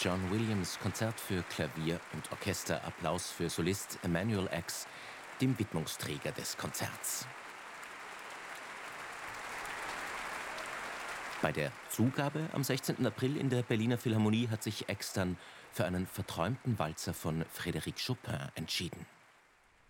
John Williams Konzert für Klavier und Orchester, Applaus für Solist Emanuel X, dem Widmungsträger des Konzerts. Bei der Zugabe am 16. April in der Berliner Philharmonie hat sich X dann für einen verträumten Walzer von Frédéric Chopin entschieden.